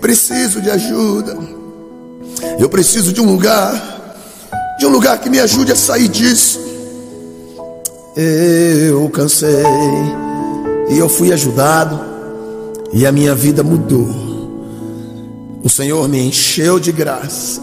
preciso de ajuda. Eu preciso de um lugar que me ajude a sair disso. Eu cansei e eu fui ajudado e a minha vida mudou. O Senhor me encheu de graça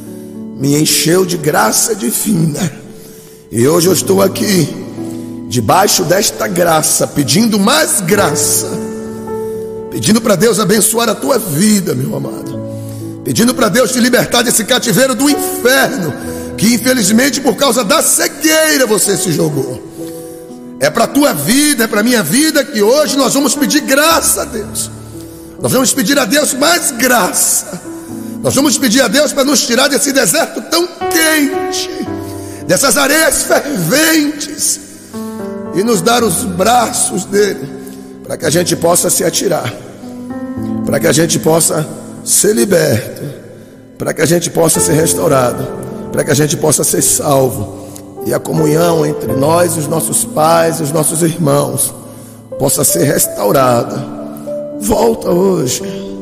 divina. E hoje eu estou aqui, debaixo desta graça, pedindo mais graça, pedindo para Deus abençoar a tua vida, meu amado, pedindo para Deus te libertar desse cativeiro do inferno, que infelizmente por causa da cegueira você se jogou. É para a tua vida, é para a minha vida que hoje nós vamos pedir graça a Deus. Nós vamos pedir a Deus mais graça. Nós vamos pedir a Deus para nos tirar desse deserto tão quente, dessas areias ferventes, e nos dar os braços dele, para que a gente possa se atirar, para que a gente possa ser liberto, para que a gente possa ser restaurado, para que a gente possa ser salvo, e a comunhão entre nós e os nossos pais e os nossos irmãos possa ser restaurada. Volta hoje,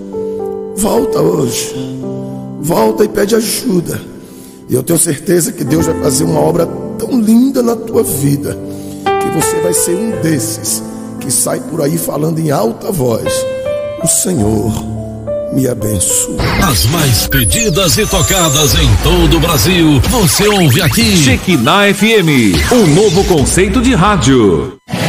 volta e pede ajuda, e eu tenho certeza que Deus vai fazer uma obra tão linda na tua vida, que você vai ser um desses que sai por aí falando em alta voz: o Senhor me abençoe. As mais pedidas e tocadas em todo o Brasil, você ouve aqui. Shekinah FM, um novo conceito de rádio.